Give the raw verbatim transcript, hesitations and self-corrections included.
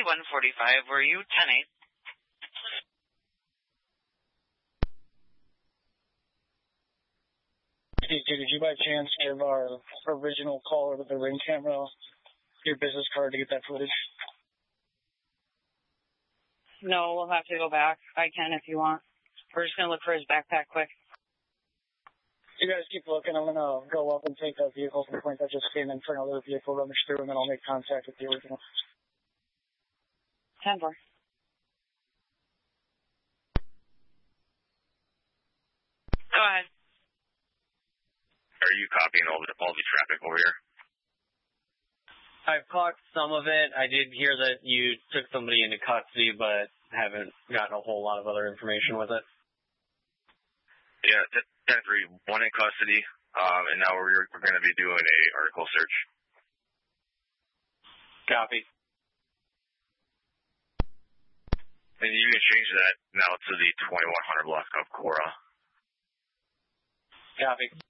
one forty-five, were you ten eight? Hey, dude, did you by chance give our original caller with the ring camera your business card to get that footage? No, we'll have to go back. I can if you want. We're just going to look for his backpack quick. You guys keep looking. I'm going to go up and take that vehicle from the point that just came in for another vehicle rummage through, and then I'll make contact with the original. ten four. Go ahead. Are you copying all the, all the traffic over here? I've caught some of it. I did hear that you took somebody into custody, but haven't gotten a whole lot of other information with it. Yeah, ten three, one in custody, um, and now we're, we're going to be doing a article search. Copy. And you can change that now to the twenty-one hundred block of Cora. Copy.